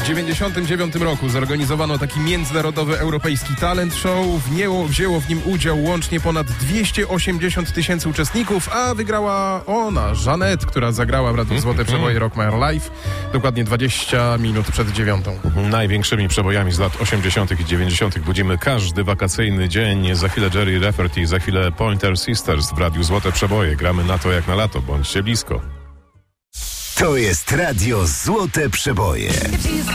W 1999 roku zorganizowano taki międzynarodowy europejski talent show. Wzięło w nim udział łącznie ponad 280 000 uczestników, a wygrała ona, Żanet, która zagrała w Radiu Złote Przeboje Rock My Life dokładnie 20 minut przed 9. Największymi przebojami z lat 80. i 90. budzimy każdy wakacyjny dzień. Za chwilę Jerry Rafferty, za chwilę Pointer Sisters w Radiu Złote Przeboje. Gramy na to jak na lato. Bądźcie blisko. To jest Radio Złote Przeboje.